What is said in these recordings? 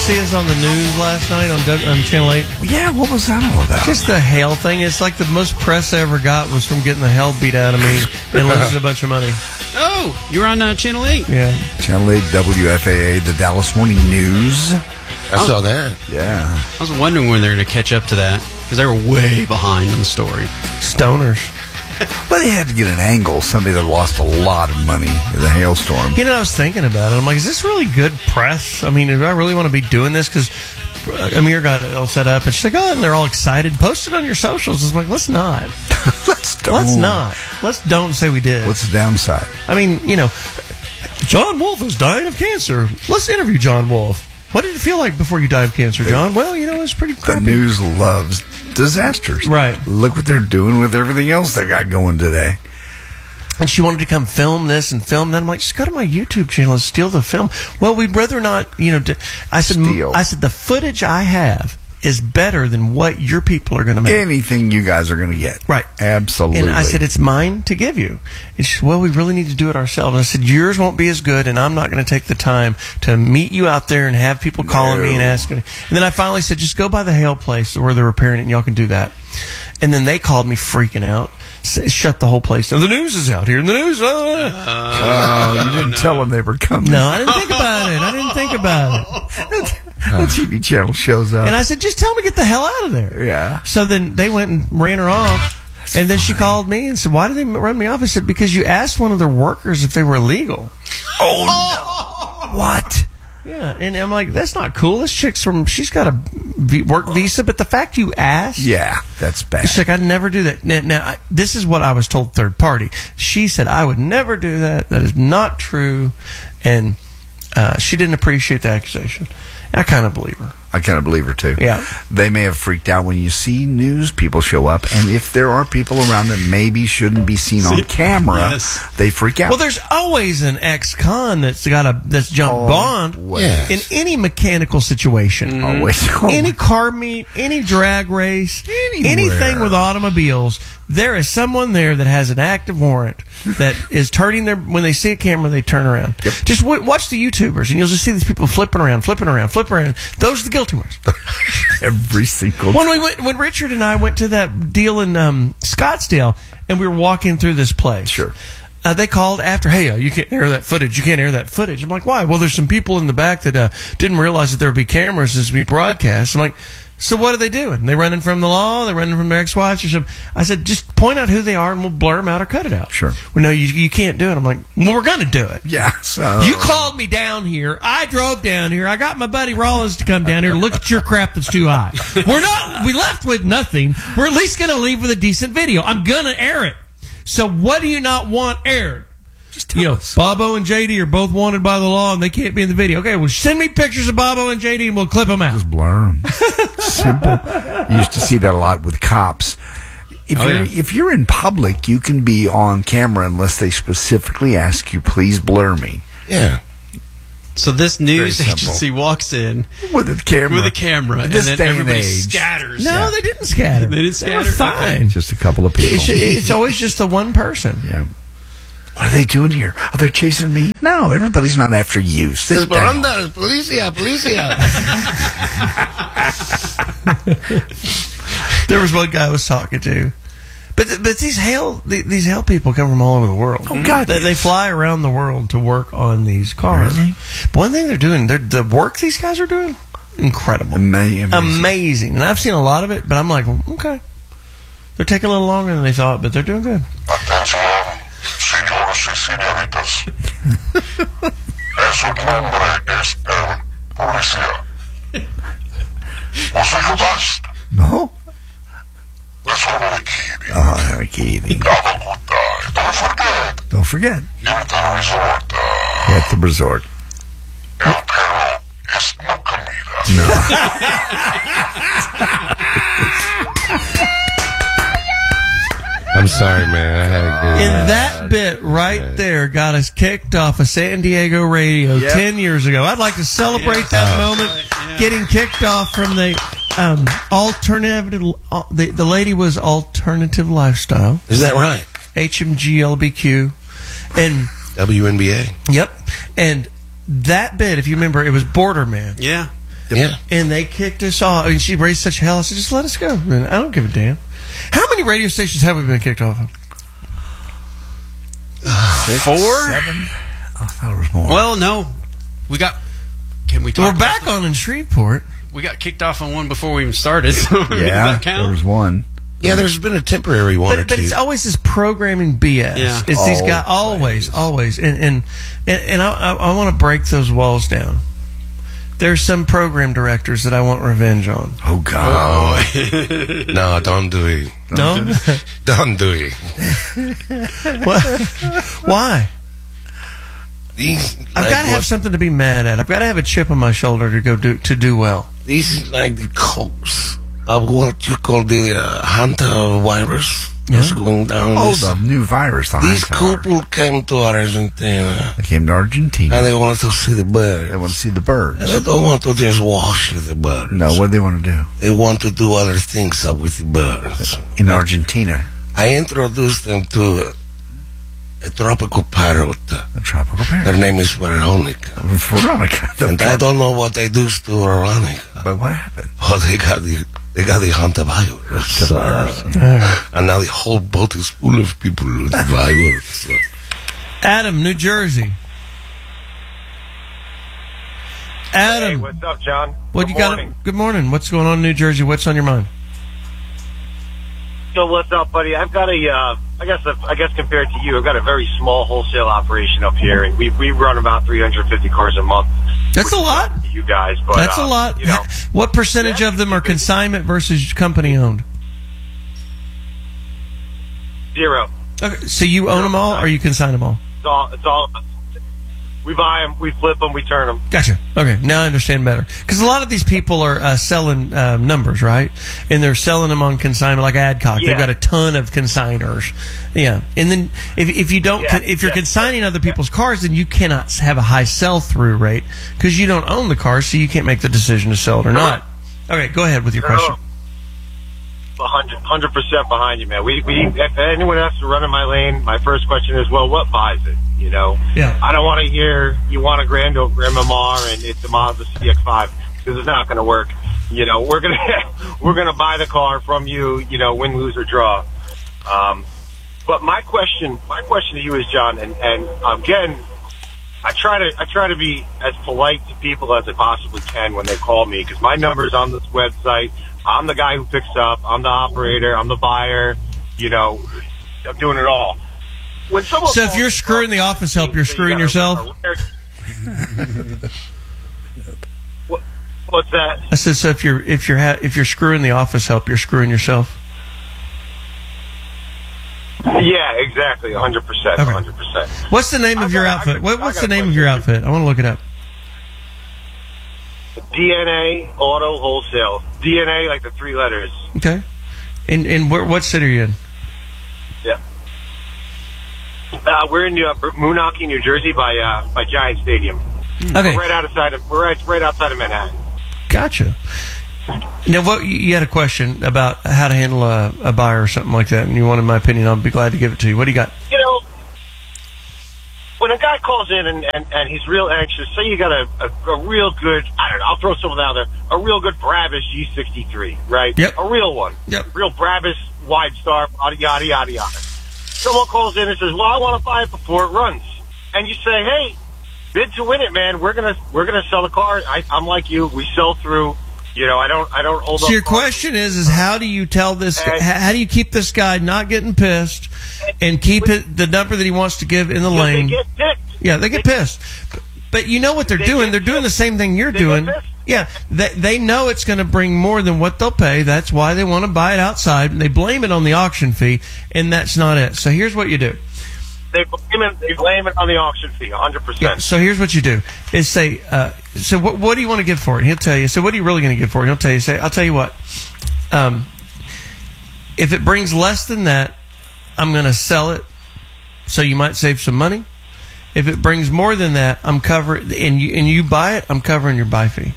see us on the news last night on Channel 8? Yeah, what was that all about? Just the hail thing. It's like the most press I ever got was from getting the hell beat out of me and losing a bunch of money. Oh, you're on Channel 8. Yeah. Channel 8 WFAA, the Dallas Morning News. I saw that. Yeah. I was wondering when they're going to catch up to that because they were way behind on the story. Stoners. But they had to get an angle. Somebody that lost a lot of money in the hailstorm. You know, I was thinking about it. I'm like, is this really good press? I mean, do I really want to be doing this? Because Amir got it all set up, and she's like, oh, and they're all excited. Post it on your socials. It's like, let's not. Let's don't say we did. What's the downside? I mean, you know, John Wolfe is dying of cancer. Let's interview John Wolfe. What did it feel like before you died of cancer, John? Well, you know, it was pretty crappy. The news loves disasters. Right. Look what they're doing with everything else they got going today. And she wanted to come film this and film that. I'm like, just go to my YouTube channel and steal the film. Well, we'd rather not, you know. I said, the footage I have is better than what your people are going to make. Anything you guys are going to get. Right. Absolutely. And I said, it's mine to give you. And she said, well, we really need to do it ourselves. And I said, yours won't be as good, and I'm not going to take the time to meet you out there and have people calling me and asking. And then I finally said, just go by the hail place where they're repairing it, and y'all can do that. And then they called me freaking out. Shut the whole place down. The news is out here. And the news. You didn't tell them they were coming. No, I didn't think about it. The TV channel shows up. And I said, just tell them to get the hell out of there. Yeah. So then they went and ran her off. And then she called me and said, why did they run me off? I said, because you asked one of their workers if they were illegal. Oh, no. What? Yeah, and I'm like, that's not cool. This chick's she's got a work visa, but the fact you asked. Yeah, that's bad. She's like, I'd never do that. Now, this is what I was told third party. She said, I would never do that. That is not true. And she didn't appreciate the accusation. I kind of believe her. I kind of believe her, too. Yeah. They may have freaked out when you see news people show up, and if there are people around that maybe shouldn't be seen on camera, they freak out. Well, there's always an ex-con that's jumped Bond in any mechanical situation. Always. Any car meet, any drag race, anything with automobiles, there is someone there that has an active warrant that is turning when they see a camera, they turn around. Yep. Just watch the YouTubers, and you'll just see these people flipping around. Those are the guilty ones. Every single When Richard and I went to that deal in Scottsdale, and we were walking through this place. Sure. They called after, hey, you can't air that footage. You can't air that footage. I'm like, why? Well, there's some people in the back that didn't realize that there would be cameras as we broadcast. I'm like, so what are they doing? They running from the law? They running from their ex-wives or something? I said, just point out who they are and we'll blur them out or cut it out. Sure. Well, no, you can't do it. I'm like, well, we're going to do it. Yeah. So. You called me down here. I drove down here. I got my buddy Rollins to come down here to look at your crap that's too high. We left with nothing. We're at least going to leave with a decent video. I'm going to air it. So what do you not want aired? Bobo and JD are both wanted by the law and they can't be in the video. Okay, well, send me pictures of Bobo and JD and we'll clip them out. Just blur them. Simple. You used to see that a lot with cops. If you're in public, you can be on camera unless they specifically ask you, please blur me. Yeah. So this news agency walks in with a camera, and then everybody scatters. No, they didn't scatter. They didn't scatter. They were fine. Okay. Just a couple of people. It's always just the one person. Yeah. What are they doing here? Are they chasing me? No, everybody's not after you. Sit down. Policia. There was one guy I was talking to. But these hail people come from all over the world. Oh, God. They fly around the world to work on these cars. Really? But one thing they're doing, the work these guys are doing, incredible. Amazing. And I've seen a lot of it, but I'm like, okay. They're taking a little longer than they thought, but they're doing good. Señoras y señoritas, su nombre es el policía. ¿Vos ayudaste? No. That's what I'm kidding. Oh, kidding. Don't forget. At the resort. El perro es no comida. I'm sorry, man. I had to do And that bit right there got us kicked off of San Diego radio 10 years ago. I'd like to celebrate that moment, getting kicked off from the alternative. The lady was Alternative Lifestyle. Is that right? HMGLBQ. And WNBA. Yep. And that bit, if you remember, it was Borderman. Yeah. Yeah. And they kicked us off. And she raised such hell. I said, just let us go. Man, I don't give a damn. How many radio stations have we been kicked off of? 4? 7? I thought it was more. Well, no. Can we talk We're about back on in Shreveport. We got kicked off on one before we even started. So does yeah, that count? there was one. Yeah, there's been a temporary one or But two. it's always this programming BS. Yeah. It's these guys always, and I want to break those walls down. There's some program directors that I want revenge on. Oh God! No, don't do it. No, Don't do it. why? These, I've got to have something to be mad at. I've got to have a chip on my shoulder to go do well. These is like the cops of what you call the Hunter virus that's going down. Oh, the new virus. The These Hightower. people came to Argentina They came to Argentina. and they wanted to see the bird. They want to see the birds. And they don't want to just wash the birds. No, what do they want to do They want to do other things up with the birds. in Argentina? I introduced them to a tropical parrot. The tropical Her parrot. name is Veronica. Veronica. And I don't know what they do to Veronica. But what happened? Oh, they got the Hunter virus. And now the whole boat is full of people with the virus. Adam, New Jersey. Adam, Hey, what's up, John? what Good you got? morning. Good morning. What's going on in New Jersey? What's on your mind? So what's up, buddy? I've got I guess compared to you, I've got a very small wholesale operation up here, and we run about 350 cars a month. That's a lot. You guys, but That's a lot. You know, What percentage of them are consignment versus company owned? 0. Okay, so you own them all, or you consign them all? It's all. We buy them, we flip them, we turn them. Gotcha. Okay, now I understand better. Because a lot of these people are selling numbers, right? And they're selling them on consignment, like Adcock. Yeah. They've got a ton of consigners. Yeah, and then if you don't, Yeah, if you're yeah. consigning other people's cars, then you cannot have a high sell through rate because you don't own the car, so you can't make the decision to sell it or not. Okay, go ahead with your question. 100% behind you, man. We if anyone has to run in my lane, my first question is, well, what buys it? You know, Yeah. I don't want to hear you want a Grand Over MMR and it's a Mazda CX-5 because it's not going to work. You know, we're gonna buy the car from you. You know, win, lose or draw. But my question to you is, John, and again, I try to be as polite to people as I possibly can when they call me because my number's on this website. I'm the guy who picks up. I'm the operator. I'm the buyer. You know, I'm doing it all. When someone So if calls you're me screwing the office help, you're screwing yourself? What's that? I said, so if you're screwing the office help, you're screwing yourself. Yeah, exactly. 100%. Okay. 100%. What's the name of your outfit? What's the name of your outfit? I want to look it up. DNA Auto Wholesale. DNA, like the 3 letters. Okay. And what city are you in? Yeah. We're in Moonachie, New Jersey, by Giant Stadium. Okay. We're right outside of Manhattan. Gotcha. Now, what you had a question about how to handle a buyer or something like that, and you wanted my opinion. I'll be glad to give it to you. What do you got? You know, when a guy calls in and he's real anxious, say you got a real good, I don't know, I'll throw someone out there, a real good Brabus G63, right? Yep. A real one. Yep. Real Brabus wide star, yada, yada, yada. Someone calls in and says, well, I want to buy it before it runs. And you say, hey, bid to win it, man. We're gonna sell the car. I'm like you. We sell through. You know, I don't hold up. So your question is how do you tell this? How do you keep this guy not getting pissed and keep the number that he wants to give in the They lane? get picked. Yeah, they get pissed. But you know what they're doing? They're doing the same thing you're They get doing. pissed. Yeah, they know it's going to bring more than what they'll pay. That's why they want to buy it outside. And they blame it on the auction fee, and that's not it. So here's what you do. They blame it on the auction fee, 100%. Yeah, so here's what you do: is say, so what do you want to give for it? And he'll tell you. So what are you really going to give for it? He'll tell you. Say, I'll tell you what. If it brings less than that, I'm going to sell it. So you might save some money. If it brings more than that, I'm covering, and you buy it, I'm covering your buy fee.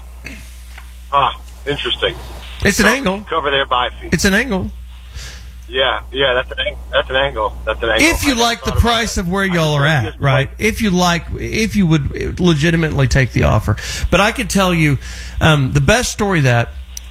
Interesting. It's an angle. Cover their buy fee. It's an angle. Yeah, that's an angle. That's an angle. If you like the price of where y'all are at, right? If you would legitimately take the offer. But I can tell you, the best story that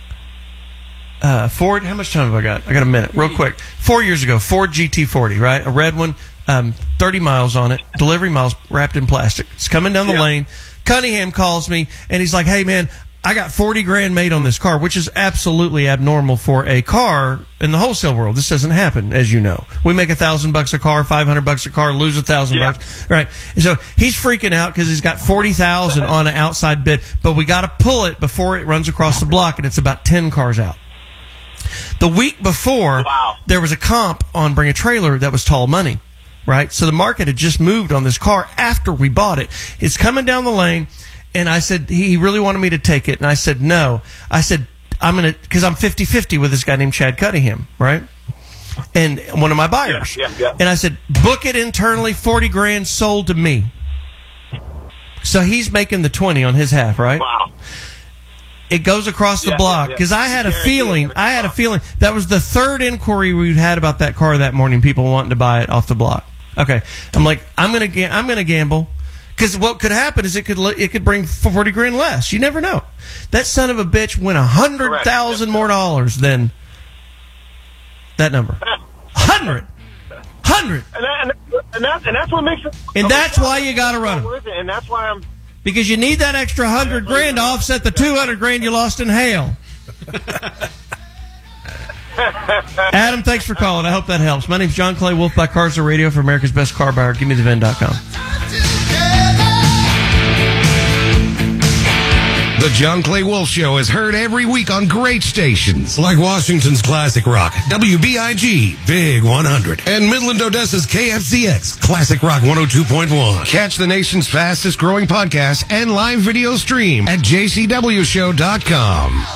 Ford. How much time have I got? I got a minute, real quick. 4 years ago, Ford GT40, right? A red one, 30 miles on it, delivery miles wrapped in plastic. It's coming down the lane. Cunningham calls me and he's like, "Hey man, I got 40 grand made on this car," which is absolutely abnormal for a car in the wholesale world. This doesn't happen, as you know. We make $1,000 a car, $500 a car, lose $1,000, right? And so he's freaking out because he's got 40,000 on an outside bid, but we got to pull it before it runs across the block, and it's about 10 cars out. The week before, there was a comp on Bring a Trailer that was tall money, right? So the market had just moved on this car after we bought it. It's coming down the lane. And I said, he really wanted me to take it. And I said, no. I said, because I'm 50-50 with this guy named Chad Cunningham, right? And one of my buyers. Yeah. And I said, book it internally, 40 grand sold to me. So he's making the 20 on his half, right? Wow. It goes across the block. Because I had a feeling that was the third inquiry we'd had about that car that morning, people wanting to buy it off the block. Okay. I'm like, I'm going to gamble. Because what could happen is it could bring 40 grand less. You never know. That son of a bitch went $100,000 more dollars than that number. 100. And that's what makes it. And that's why you got to run them. And that's why I'm. Because you need that extra 100 grand to offset the 200 grand you lost in hail. Adam, thanks for calling. I hope that helps. My name's John Clay Wolf by Cars or Radio for America's Best Car Buyer. GiveMeTheVin.com. The John Clay Wolf Show is heard every week on great stations like Washington's Classic Rock, WBIG, Big 100, and Midland Odessa's KFCX, Classic Rock 102.1. Catch the nation's fastest growing podcast and live video stream at jcwshow.com.